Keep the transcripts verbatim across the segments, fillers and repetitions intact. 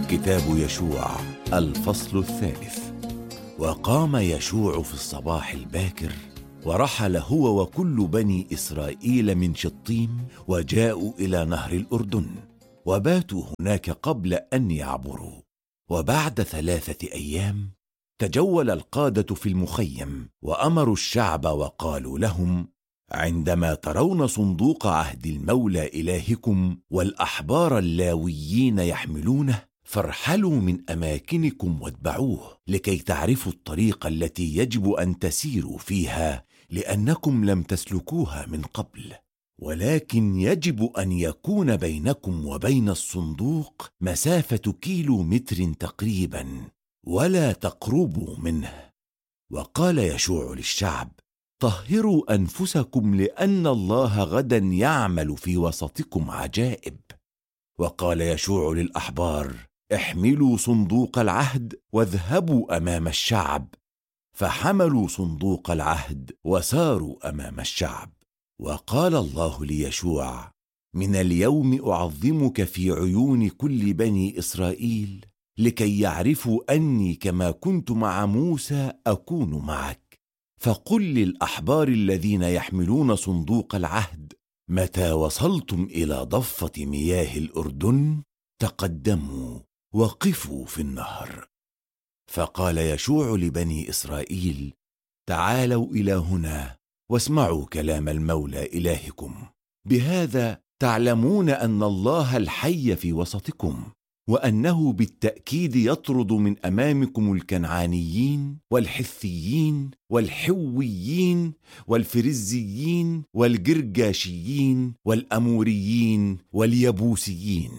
كتاب يشوع الفصل الثالث. وقام يشوع في الصباح الباكر ورحل هو وكل بني إسرائيل من شطيم وجاءوا إلى نهر الأردن وباتوا هناك قبل أن يعبروا. وبعد ثلاثة أيام تجول القادة في المخيم وأمروا الشعب وقالوا لهم: عندما ترون صندوق عهد المولى إلهكم والأحبار اللاويين يحملونه فارحلوا من أماكنكم واتبعوه لكي تعرفوا الطريق التي يجب أن تسيروا فيها، لأنكم لم تسلكوها من قبل. ولكن يجب أن يكون بينكم وبين الصندوق مسافة كيلو متر تقريبا، ولا تقربوا منه. وقال يشوع للشعب: طهروا أنفسكم، لأن الله غدا يعمل في وسطكم عجائب. وقال يشوع للأحبار: احملوا صندوق العهد واذهبوا أمام الشعب. فحملوا صندوق العهد وساروا أمام الشعب. وقال الله ليشوع: من اليوم أعظمك في عيون كل بني إسرائيل، لكي يعرفوا أني كما كنت مع موسى أكون معك. فقل للأحبار الذين يحملون صندوق العهد: متى وصلتم إلى ضفة مياه الأردن تقدموا وقفوا في النهر. فقال يشوع لبني إسرائيل: تعالوا إلى هنا واسمعوا كلام المولى إلهكم. بهذا تعلمون أن الله الحي في وسطكم، وأنه بالتأكيد يطرد من أمامكم الكنعانيين والحثيين والحويين والفرزيين والجرجاشيين والأموريين واليبوسيين.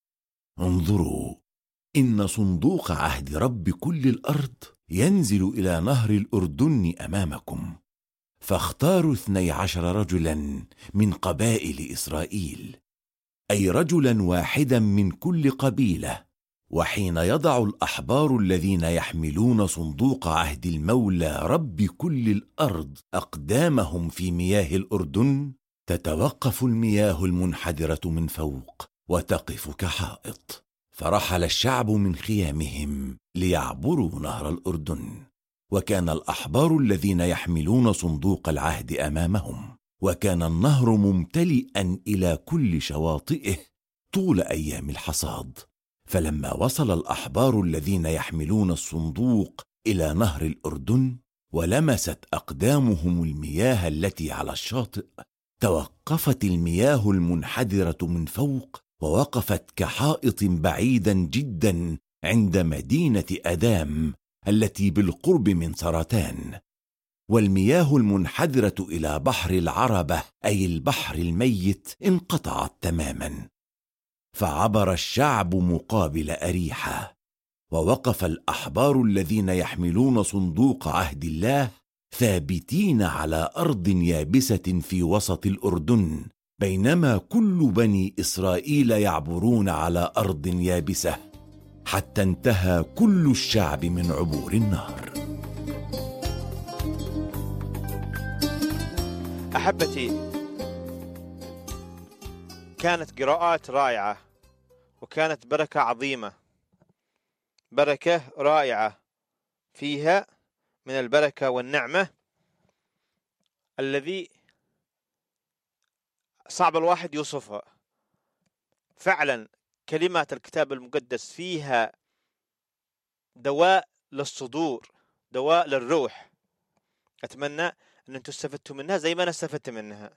انظروا، إن صندوق عهد رب كل الأرض ينزل إلى نهر الأردن أمامكم. فاختاروا اثني عشر رجلا من قبائل إسرائيل، أي رجلا واحدا من كل قبيلة. وحين يضع الأحبار الذين يحملون صندوق عهد المولى رب كل الأرض أقدامهم في مياه الأردن، تتوقف المياه المنحدرة من فوق وتقف كحائط. فرحل الشعب من خيامهم ليعبروا نهر الأردن، وكان الأحبار الذين يحملون صندوق العهد أمامهم، وكان النهر ممتلئا إلى كل شواطئه طول أيام الحصاد. فلما وصل الأحبار الذين يحملون الصندوق إلى نهر الأردن ولمست أقدامهم المياه التي على الشاطئ، توقفت المياه المنحدرة من فوق ووقفت كحائط بعيدا جدا عند مدينة أدام التي بالقرب من سرتان. والمياه المنحدرة إلى بحر العربة أي البحر الميت انقطعت تماما. فعبر الشعب مقابل أريحة، ووقف الأحبار الذين يحملون صندوق عهد الله ثابتين على أرض يابسة في وسط الأردن، بينما كل بني إسرائيل يعبرون على أرض يابسة، حتى انتهى كل الشعب من عبور النهر. أحبتي، كانت قراءات رائعة وكانت بركة عظيمة، بركة رائعة فيها من البركة والنعمة الذي صعب الواحد يوصفها. فعلا كلمات الكتاب المقدس فيها دواء للصدور، دواء للروح. أتمنى أن أنتم استفدتوا منها زي ما أنا استفدت منها.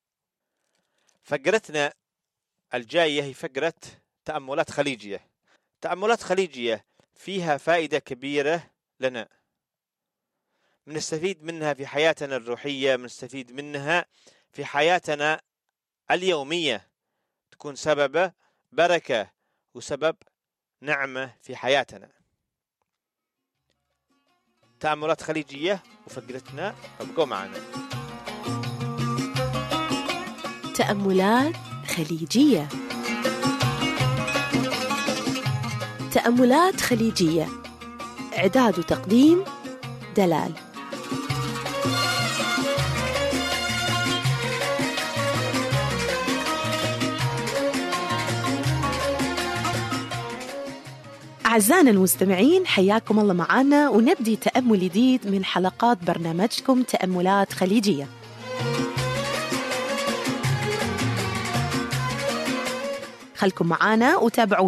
فقرتنا الجاية هي فقرة تأملات خليجية. تأملات خليجية فيها فائدة كبيرة لنا، بنستفيد منها في حياتنا الروحية، بنستفيد منها في حياتنا اليومية، تكون سبب بركة وسبب نعمة في حياتنا. تأملات خليجية وفقرتنا، فابقوا معنا. تأملات خليجية. تأملات خليجية، إعداد وتقديم دلال. أعزائنا المستمعين، حياكم الله معنا، ونبدي تأمل جديد من حلقات برنامجكم تأملات خليجية. خلكم معنا وتابعونا.